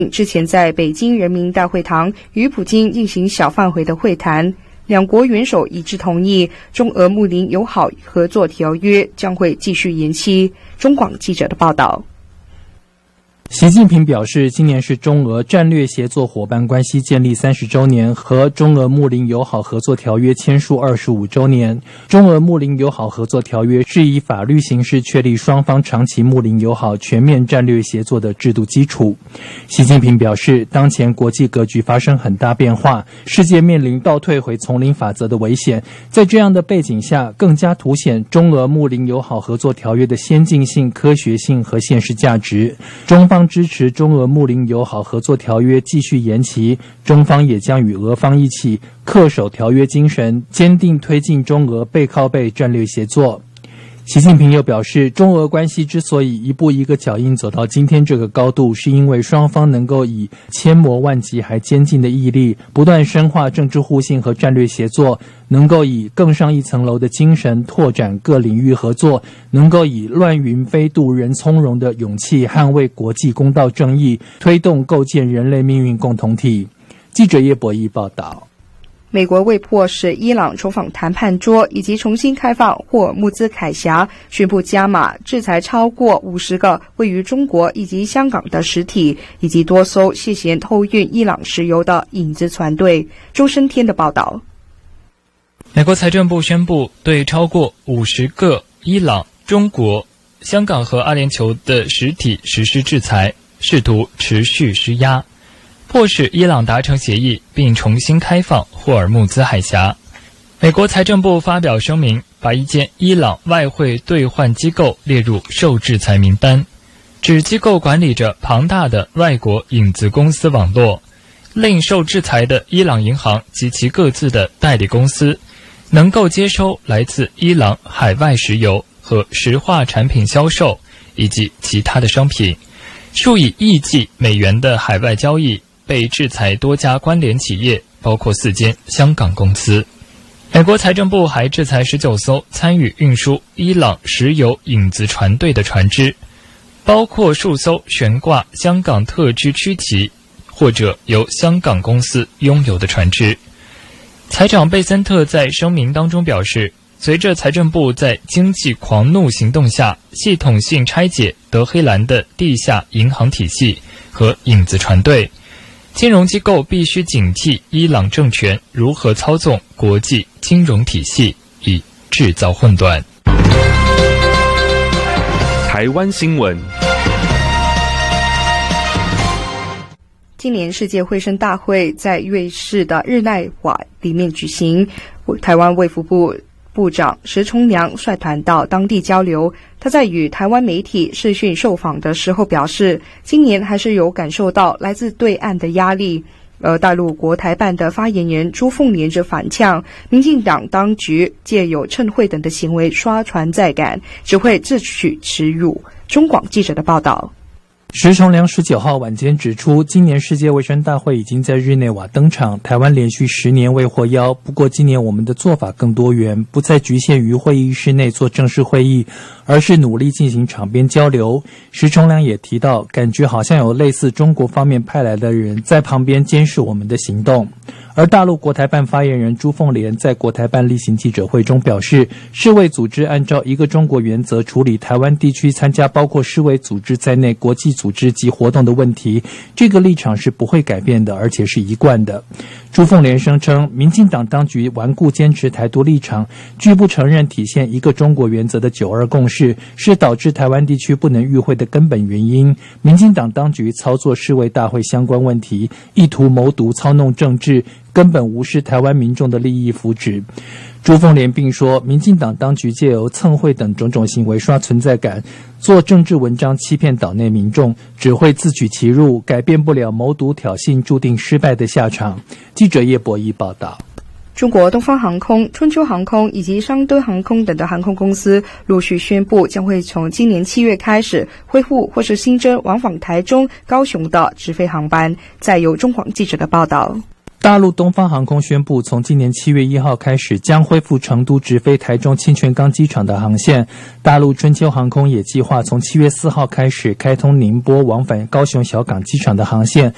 之前在北京人民大会堂与普京进行小范围的会谈，两国元首一致同意中俄睦邻友好合作条约将会继续延期。中广记者的报道。 习近平表示，今年是中俄战略协作伙伴关系建立30周年和中俄睦邻友好合作条约签署25周年。中俄睦邻友好合作条约是以法律形式确立双方长期睦邻友好全面战略协作的制度基础。习近平表示，当前国际格局发生很大变化，世界面临倒退回丛林法则的危险。在这样的背景下，更加凸显中俄睦邻友好合作条约的先进性、科学性和现实价值。中方支持中俄睦邻友好合作条约继续延期，中方也将与俄方一起恪守条约精神，坚定推进中俄背靠背战略协作。习近平又表示，中俄关系之所以一步一个脚印走到今天这个高度，是因为双方能够以千磨万击还坚劲的毅力，不断深化政治互信和战略协作，能够以更上一层楼的精神拓展各领域合作，能够以乱云飞渡人从容的勇气捍卫国际公道正义，推动构建人类命运共同体。记者叶博弈报道。 美国为迫使伊朗重返谈判桌以及重新开放霍尔木兹海峡，宣布加码制裁超过50个位于中国以及香港的实体，以及多艘涉嫌偷运伊朗石油的影子船队。周生天的报道。 美国财政部宣布对超过50个伊朗、中国、香港和阿联酋的实体实施制裁，试图持续施压，迫使伊朗达成协议并重新开放霍尔木兹海峡。美国财政部发表声明，把一间伊朗外汇兑换机构列入受制裁名单，指机构管理着庞大的外国影子公司网络，令受制裁的伊朗银行及其各自的代理公司能够接收来自伊朗海外石油和石化产品销售以及其他的商品。数以亿计美元的海外交易被制裁多家关联企业，包括4间香港公司。美国财政部还制裁19艘参与运输伊朗石油影子船队的船只，包括数艘悬挂香港特区区旗或者由香港公司拥有的船只。财长贝森特在声明当中表示，随着财政部在经济狂怒行动下系统性拆解德黑兰的地下银行体系和影子船队，金融机构必须警惕伊朗政权如何操纵国际金融体系，以制造混乱。 台湾新闻。 今年世界卫生大会在瑞士的日内瓦里面举行，台湾卫福部部长石崇良率团到当地交流。他在与台湾媒体视讯受访的时候表示，今年还是有感受到来自对岸的压力。而大陆国台办的发言人朱凤莲则反呛，民进党当局借有趁会等的行为刷存在感，只会自取耻辱。中广记者的报道。 石崇良19号晚间指出，今年世界卫生大会已经在日内瓦登场，台湾连续10年未获邀。不过今年我们的做法更多元，不再局限于会议室内做正式会议，而是努力进行场边交流。石崇良也提到，感觉好像有类似中国方面派来的人在旁边监视我们的行动。而大陆国台办发言人朱凤莲在国台办例行记者会中表示，世卫组织按照一个中国原则处理台湾地区参加包括世卫组织在内国际组织及活动的问题，这个立场是不会改变的，而且是一贯的。朱凤莲声称，民进党当局顽固坚持台独立场，拒不承认体现一个中国原则的9·2共识，是导致台湾地区不能与会的根本原因。民进党当局操作世卫大会相关问题，意图谋独操弄政治，根本无视台湾民众的利益福祉。朱凤莲并说，民进党当局借由蹭会等种种行为刷存在感，做政治文章欺骗岛内民众，只会自取其辱，改变不了谋独挑衅注定失败的下场。记者叶博弈报道。 中国东方航空、春秋航空以及商敦航空等的航空公司陆续宣布，将会从今年7月开始恢复或是新增往返台中、高雄的直飞航班。再由中广记者的报道。 大陆东方航空宣布，从今年7月1号开始，将恢复成都直飞台中清泉岗机场的航线。大陆春秋航空也计划从7月4号开始开通宁波往返高雄小港机场的航线，